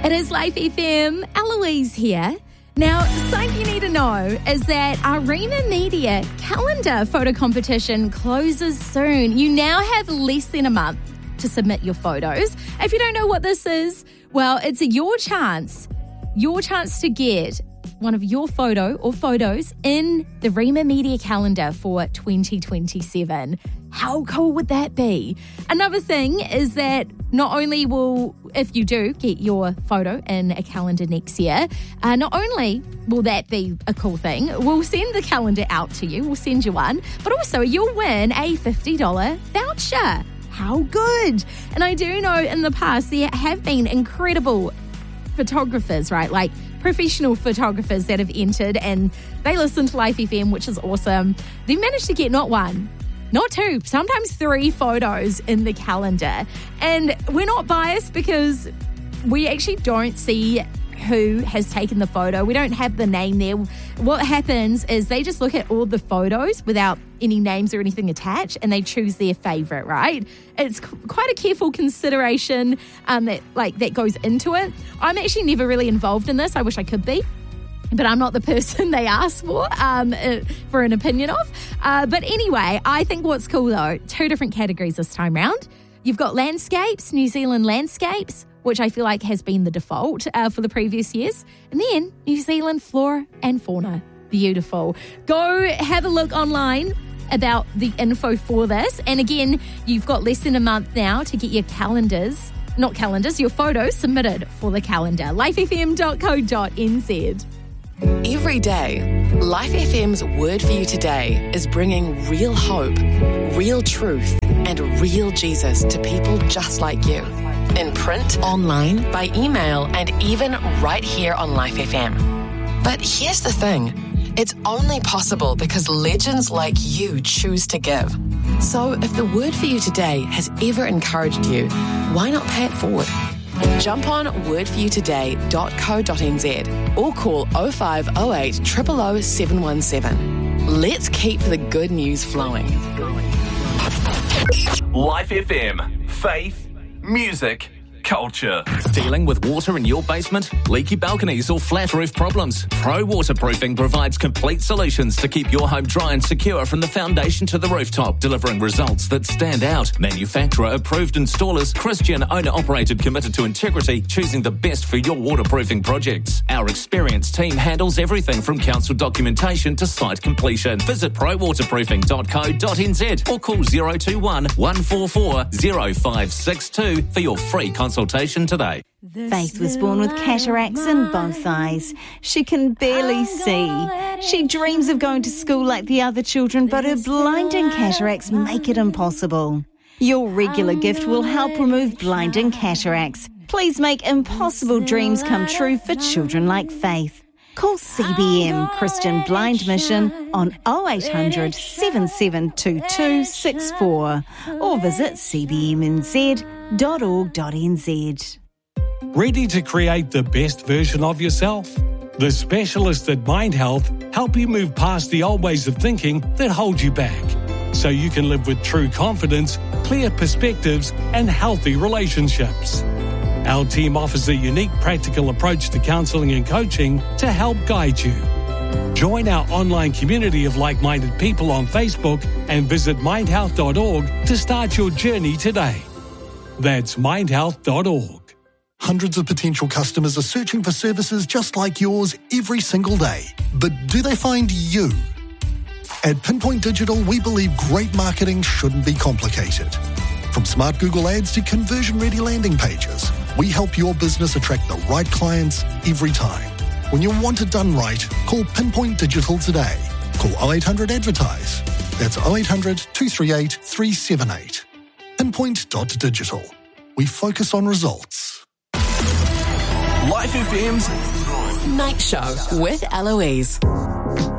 It is Life FM. Eloise here. Now, something you need to know is that our Rima Media calendar photo competition closes soon. You now have less than a month to submit your photos. If you don't know what this is, well, it's your chance to get one of your photo or photos in the Rima Media calendar for 2027. How cool would that be? Another thing is that not only will, if you do get your photo in a calendar next year, not only will that be a cool thing, we'll send the calendar out to you, we'll send you one, but also you'll win a $50 voucher. How good? And I do know in the past there have been incredible photographers, right? Like professional photographers that have entered and they listen to Life FM, which is awesome. They managed to get not one, not two, sometimes 3 photos in the calendar. And we're not biased because we actually don't see who has taken the photo. We don't have the name there. What happens is they just look at all the photos without any names or anything attached and they choose their favorite, right? It's quite a careful consideration that goes into it. I'm actually never really involved in this. I wish I could be, but I'm not the person they ask for an opinion of. But anyway, I think what's cool though, 2 different categories this time round. You've got landscapes, New Zealand landscapes, which I feel like has been the default for the previous years. And then New Zealand flora and fauna. Beautiful. Go have a look online about the info for this. And again, you've got less than a month now to get your your photos submitted for the calendar. lifefm.co.nz. Every day, Life FM's Word for You Today is bringing real hope, real truth, and real Jesus to people just like you. In print, online, by email, and even right here on Life FM. But here's the thing. It's only possible because legends like you choose to give. So if the Word for You Today has ever encouraged you, why not pay it forward? Jump on wordforyoutoday.co.nz or call 0508 000 717. Let's keep the good news flowing. Life FM. Faith, music, culture. Dealing with water in your basement, leaky balconies or flat roof problems? Pro Waterproofing provides complete solutions to keep your home dry and secure from the foundation to the rooftop, delivering results that stand out. Manufacturer approved installers, Christian owner operated, committed to integrity, choosing the best for your waterproofing projects. Our experienced team handles everything from council documentation to site completion. Visit prowaterproofing.co.nz or call 021 144 0562 for your free consultation today. Faith was born with cataracts in both eyes. She can barely see. She dreams of going to school like the other children, but her blinding cataracts make it impossible. Your regular gift will help remove blinding cataracts. Please make impossible dreams come true for children like Faith. Call CBM Christian Blind Mission on 0800 7722 64 or visit cbmnz.org.nz. Ready to create the best version of yourself? The specialists at Mind Health help you move past the old ways of thinking that hold you back, so you can live with true confidence, clear perspectives, and healthy relationships. Our team offers a unique practical approach to counselling and coaching to help guide you. Join our online community of like-minded people on Facebook and visit mindhealth.org to start your journey today. That's mindhealth.org. Hundreds of potential customers are searching for services just like yours every single day. But do they find you? At Pinpoint Digital, we believe great marketing shouldn't be complicated. From smart Google ads to conversion-ready landing pages, we help your business attract the right clients every time. When you want it done right, call Pinpoint Digital today. Call 0800 Advertise. That's 0800 238 378. Pinpoint.digital. We focus on results. Life FM's Night Show with Eloise.